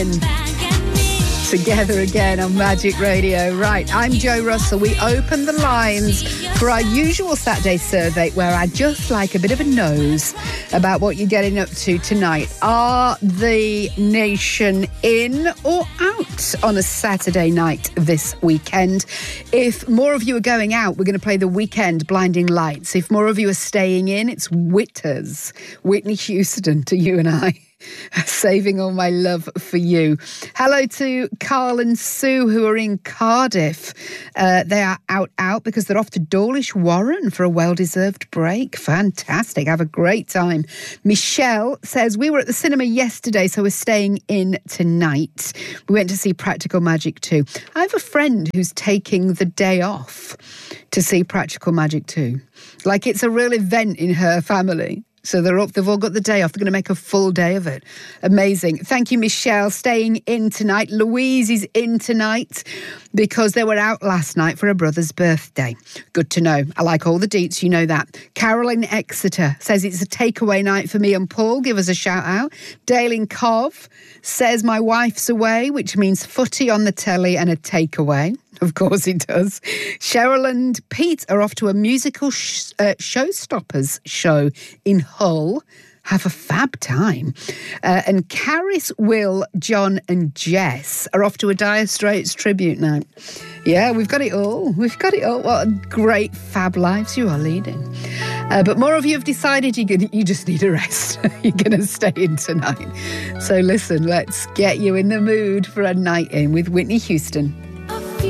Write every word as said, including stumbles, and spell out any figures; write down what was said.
again. Together again on Magic Radio. Right, I'm Jo Russell. We open the lines for our usual Saturday survey where I just like a bit of a nose about what you're getting up to tonight. Are the nation in or out on a Saturday night this weekend? If more of you are going out, we're going to play the Weekend Blinding Lights. If more of you are staying in, it's Whitters, Whitney Houston to you and I. Saving all my love for you. Hello to Carl and Sue who are in Cardiff. Uh, they are out out because they're off to Dawlish Warren for a well-deserved break. Fantastic. Have a great time. Michelle says, we were at the cinema yesterday, so we're staying in tonight. We went to see Practical Magic two. I have a friend who's taking the day off to see Practical Magic two. Like it's a real event in her family. So they're up, they've all got the day off. They're going to make a full day of it. Amazing. Thank you, Michelle. Staying in tonight. Louise is in tonight because they were out last night for her brother's birthday. Good to know. I like all the deets. You know that. Carolyn Exeter says it's a takeaway night for me and Paul. Give us a shout out. Dale in Cov says my wife's away, which means footy on the telly and a takeaway. Of course it does. Cheryl and Pete are off to a musical sh- uh, Showstoppers show in Hull. Have a fab time. Uh, and Caris, Will, John and Jess are off to a Dire Straits tribute night. Yeah, we've got it all. We've got it all. What a great fab lives you are leading. Uh, but more of you have decided you're gonna, you just need a rest. You're going to stay in tonight. So listen, let's get you in the mood for a night in with Whitney Houston.